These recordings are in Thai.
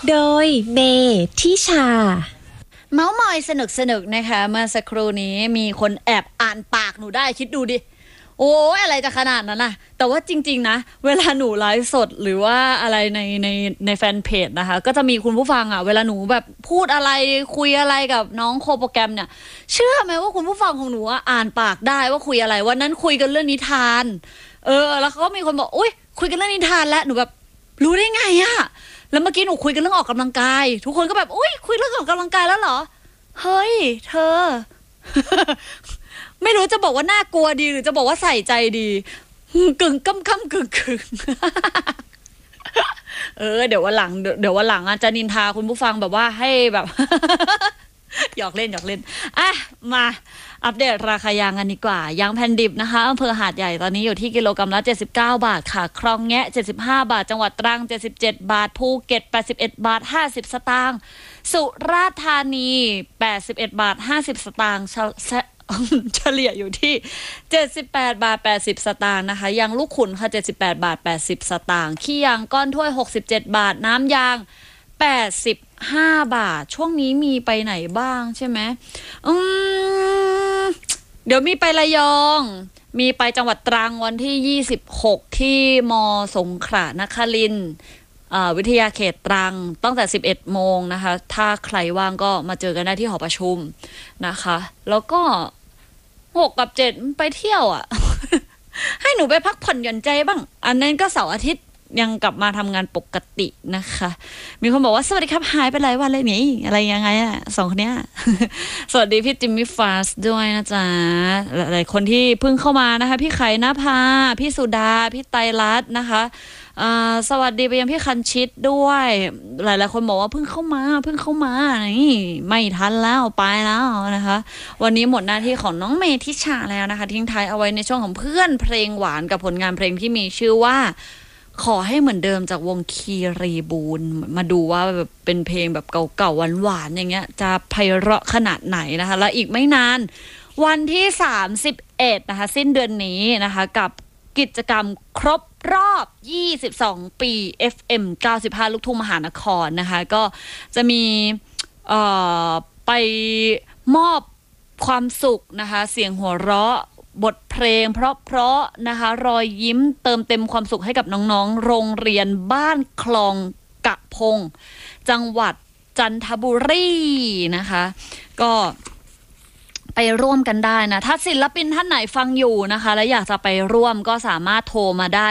โดยเมทิชาเมาส์มอยสนุกนะคะเมื่อสักครู่นี้มีคนแอบอ่านปากหนูได้คิดดูดิโอ้ยอะไรจะขนาดนั้นนะแต่ว่าจริงๆนะเวลาหนูไลฟ์สดหรือว่าอะไรในแฟนเพจนะคะก็จะมีคุณผู้ฟังอ่ะเวลาหนูแบบพูดอะไรคุยอะไรกับน้องโคโปรแกรมเนี่ยเชื่อไหมว่าคุณผู้ฟังของหนูอ่านปากได้ว่าคุยอะไรวันนั้นคุยกันเรื่องนิทานแล้วเขาก็มีคนบอกอุ้ยคุยกันเรื่องนิทานแล้วหนูแบบรู้ได้ไงอะแล้วเมื่อกี้หนูคุยกันเรื่องออกกำลังกายทุกคนก็แบบอุ้ยคุยเรื่องออกกำลังกายแล้วเหรอเฮ้ยเธอ ไม่รู้จะบอกว่าน่ากลัวดีหรือจะบอกว่าใส่ใจดีกึ่งก้ำกึ่งเดี๋ยววันหลังอาจจะนินทาคุณผู้ฟังแบบว่าให้แบบ หยอกเล่นอ่ะมาอัปเดตราคายางกันดีกว่ายางแผ่นดิบนะคะอำเภอหาดใหญ่ตอนนี้อยู่ที่กิโลกรัมละ79 บาทค่ะคลองแงะ75 บาทจังหวัดตรัง77 บาทภูเก็ต81 บาท50 สตางค์สุราษฎร์ธานี81 บาท50 สตางค์เฉลี่ยอยู่ที่78 บาท80 สตางค์นะคะยางลูกขุนค่ะ78 บาท80 สตางค์ขี้ยางก้อนถ้วย67 บาทน้ำยาง85 บาทช่วงนี้มีไปไหนบ้างใช่ไหมเดี๋ยวมีไประยองมีไปจังหวัดตรังวันที่26ที่มสงขลานครินทร์วิทยาเขตตรังตั้งแต่11 โมงนะคะถ้าใครว่างก็มาเจอกันได้ที่หอประชุมนะคะแล้วก็6 กับ 7ไปเที่ยวอ่ะ ให้หนูไปพักผ่อนหย่อนใจบ้างอันนั้นก็เสาร์อาทิตย์ยังกลับมาทำงานปกตินะคะมีคนบอกว่าสวัสดีครับหายไปหลายวันเลยนี่อะไรยังไงอะสองคนเนี้ย สวัสดีพี่จิมมี่ฟาสด้วยนะจ๊ะหลายคนที่เพิ่งเข้ามานะคะพี่ไข่ณภาพี่สุดาพี่ไตรรัตน์นะคะสวัสดีไปยังพี่คันชิดด้วยหลายๆคนบอกว่าเพิ่งเข้ามานี่ไม่ทันแล้วไปแล้วนะคะวันนี้หมดหน้าที่ของน้องเมทิชาแล้วนะคะทิ้งท้ายเอาไว้ในช่วงของเพื่อนเพลงหวานกับผลงานเพลงที่มีชื่อว่าขอให้เหมือนเดิมจากวงคีรีบูนมาดูว่าแบบเป็นเพลงแบบเก่าๆหวานๆอย่างเงี้ยจะไพเราะขนาดไหนนะคะแล้วอีกไม่นานวันที่31นะคะสิ้นเดือนนี้นะคะกับกิจกรรมครบรอบ22 ปี FM 95ลูกทุ่งมหานครนะคะก็จะมีไปมอบความสุขนะคะเสียงหัวเราะบทเพลงเพราะๆนะคะรอยยิ้มเติมเต็มความสุขให้กับน้องๆโรงเรียนบ้านคลองกะพงจังหวัดจันทบุรีนะคะก็ไปร่วมกันได้นะถ้าศิลปินท่านไหนฟังอยู่นะคะและอยากจะไปร่วมก็สามารถโทรมาได้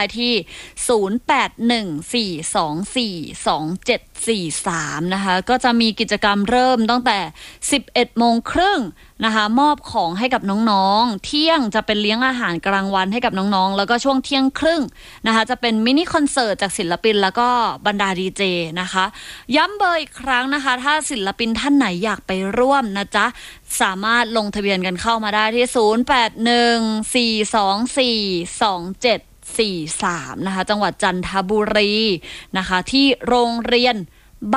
ที่0814242743นะคะก็จะมีกิจกรรมเริ่มตั้งแต่11 โมงครึ่งนะคะมอบของให้กับน้องๆเที่ยงจะเป็นเลี้ยงอาหารกลางวันให้กับน้องๆแล้วก็ช่วงเที่ยงครึ่งนะคะจะเป็นมินิคอนเสิร์ตจากศิลปินแล้วก็บรรดาดีเจนะคะย้ำเบอร์อีกครั้งนะคะถ้าศิลปินท่านไหนอยากไปร่วมนะจ๊ะสามารถลงทะเบียนกันเข้ามาได้ที่0814242743นะคะจังหวัดจันทบุรีนะคะที่โรงเรียน